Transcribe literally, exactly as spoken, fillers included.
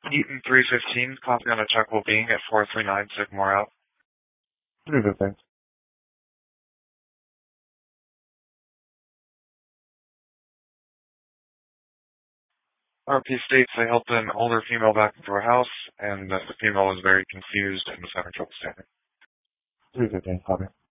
Eaton three fifteen, copy on a check will being at four three nine Sycamore Ave. Pretty good, thanks. R P states they helped an older female back into her house, and that the female was very confused and was having trouble standing. Pretty good, thanks, copy.